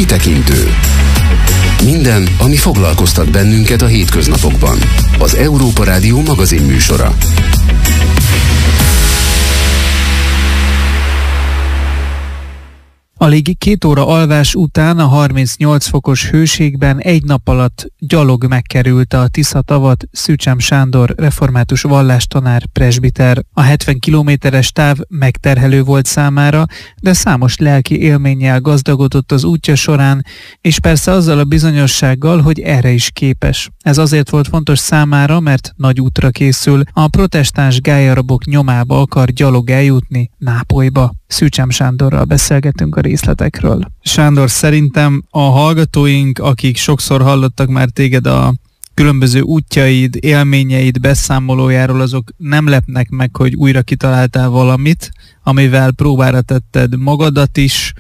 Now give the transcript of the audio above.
Kitekintő. Minden, ami foglalkoztat bennünket a hétköznapokban. Az Európa Rádió magazin műsora. Alig 2 óra alvás után a 38 fokos hőségben egy nap alatt gyalog megkerülte a Tisza-tavat Szűcsem Sándor református vallástanár presbiter. A 70 kilométeres táv megterhelő volt számára, de számos lelki élménnyel gazdagodott az útja során, és persze azzal a bizonyossággal, hogy erre is képes. Ez azért volt fontos számára, mert nagy útra készül, a protestáns gályarabok nyomába akar gyalog eljutni Nápolyba. Szűcsem Sándorral beszélgetünk a részletekről. Sándor, szerintem a hallgatóink, akik sokszor hallottak már téged a különböző útjaid, élményeid beszámolójáról, azok nem lepnek meg, hogy újra kitaláltál valamit, amivel próbára tetted magadat is,